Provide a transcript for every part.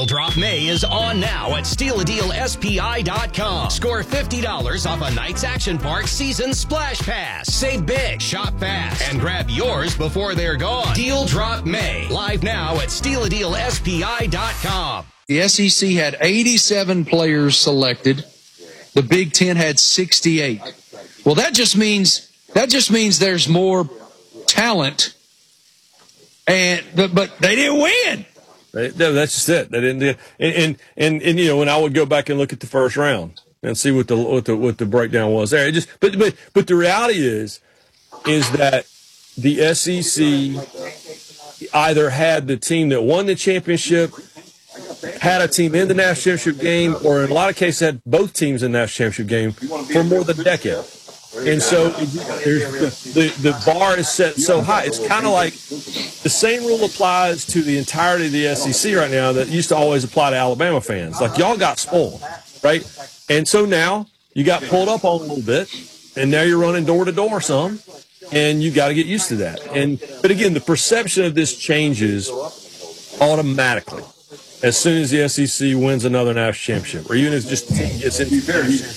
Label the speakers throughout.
Speaker 1: Deal Drop May is on now at StealADealSPI.com. Score $50 off a Knights Action Park season splash pass. Save big, shop fast, and grab yours before they're gone. Deal Drop May. Live now at StealADealSPI.com.
Speaker 2: The SEC had 87 players selected. The Big Ten had 68. Well, that just means there's more talent, but they didn't win.
Speaker 3: That's just it. They didn't do, and you know, when I would go back and look at the first round and see what the breakdown was there. But the reality is that the SEC either had the team that won the championship, had a team in the national championship game, or in a lot of cases had both teams in the national championship game for more than a decade. And so the bar is set so high. It's kind of like the same rule applies to the entirety of the SEC right now that used to always apply to Alabama fans. Like, y'all got spoiled, right? And so now you got pulled up on a little bit, and now you're running door to door some, and you got to get used to that. But again, the perception of this changes automatically as soon as the SEC wins another national championship, or even if just the team gets into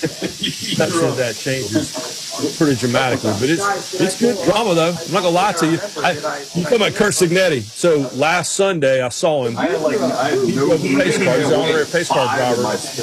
Speaker 3: that changes pretty dramatically. But it's good drama, though. I'm not going to lie to you. You talking about Curt Cignetti. So last Sunday, I saw him. He drove a pace car. He's an honorary pace car driver.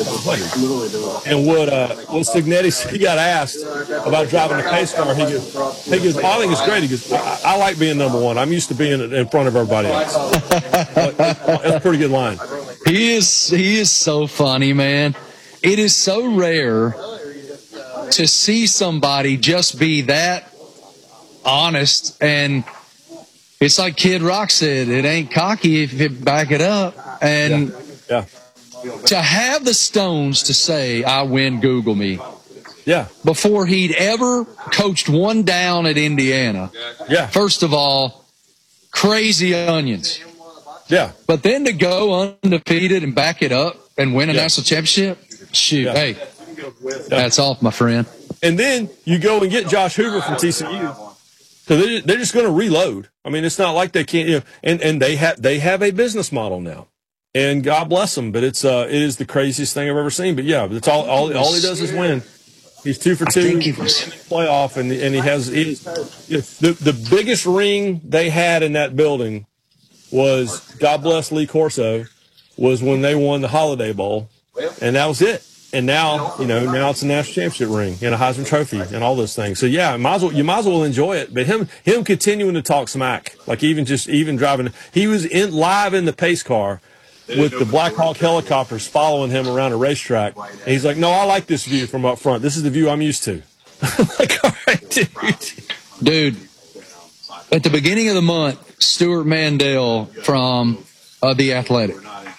Speaker 3: And what Cignetti, he got asked about driving the pace car. He goes, I think it's great. He goes, I like being number one. I'm used to being in front of everybody else. That's a pretty good line.
Speaker 2: He is so funny, man. It is so rare to see somebody just be that honest, and it's like Kid Rock said, it ain't cocky if you back it up. And
Speaker 3: yeah.
Speaker 2: To have the stones to say, I win, Google me.
Speaker 3: Yeah.
Speaker 2: Before he'd ever coached one down at Indiana.
Speaker 3: Yeah.
Speaker 2: First of all, crazy onions.
Speaker 3: Yeah.
Speaker 2: But then to go undefeated and back it up and win a national championship, shoot, hey, that's off, my friend.
Speaker 3: And then you go and get Josh Hoover from TCU. So they're just going to reload. I mean, it's not like they can't, you know, and they have a business model now. And God bless them, but it is the craziest thing I've ever seen. But yeah, it's all he does is win. He's 2 for 2 in the playoff, and he has the biggest ring they had in that building was, God bless Lee Corso, was when they won the Holiday Bowl, and that was it. And now, now it's a national championship ring and a Heisman Trophy and all those things. So yeah, you might as well enjoy it. But him continuing to talk smack, like even driving, he was live in the pace car with the Black Hawk helicopters following him around a racetrack. And he's like, no, I like this view from up front. This is the view I'm used to. Like, all right,
Speaker 2: dude. At the beginning of the month, Stuart Mandel from The Athletic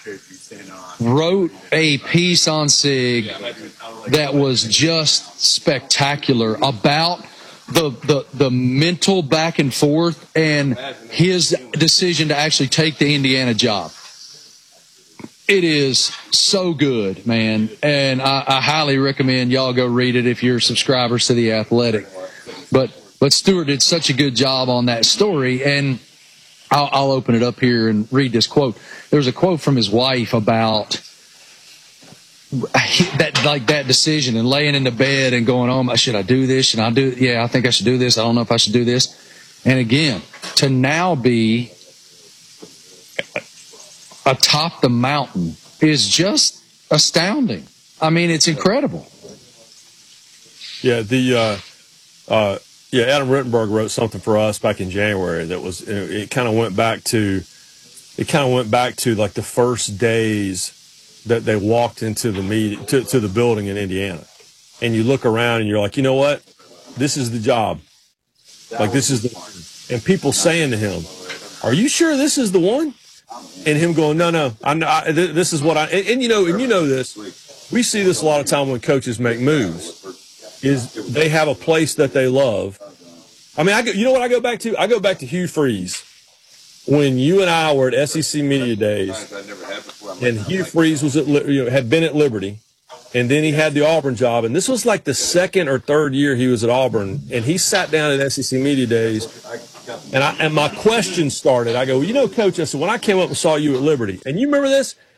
Speaker 2: wrote a piece on Sig that was just spectacular about the mental back and forth and his decision to actually take the Indiana job. It is so good, man, and I highly recommend y'all go read it if you're subscribers to The Athletic. But Stuart did such a good job on that story, and I'll open it up here and read this quote. There's a quote from his wife about that decision and laying in the bed and going, oh, should I do this? Should I do it? Yeah, I think I should do this. I don't know if I should do this. And again, to now be atop the mountain is just astounding. I mean, it's incredible.
Speaker 3: Yeah, Adam Rittenberg wrote something for us back in January that was, it kind of went back to like the first days that they walked into the meeting, to the building in Indiana. And you look around and you're like, you know what? This is the job. Like, this is the one. And people saying to him, are you sure this is the one? And him going, no, this is what and you know this. We see this a lot of time when coaches make moves, is they have a place that they love. I mean, you know what I go back to? I go back to Hugh Freeze. When you and I were at SEC Media Days, and Hugh Freeze was had been at Liberty, and then he had the Auburn job, and this was like the second or third year he was at Auburn, and he sat down at SEC Media Days, and my question started. I go, Coach, I said, when I came up and saw you at Liberty, and you remember this?